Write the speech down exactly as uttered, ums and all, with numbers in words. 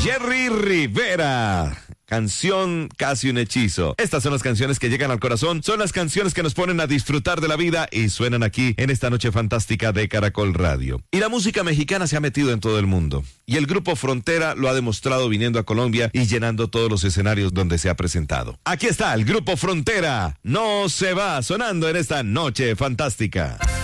Jerry Rivera. Canción Casi un hechizo. Estas son las canciones que llegan al corazón, son las canciones que nos ponen a disfrutar de la vida y suenan aquí en esta noche fantástica de Caracol Radio. Y la música mexicana se ha metido en todo el mundo. Y el grupo Frontera lo ha demostrado viniendo a Colombia y llenando todos los escenarios donde se ha presentado. Aquí está el grupo Frontera. No se va sonando en esta noche fantástica.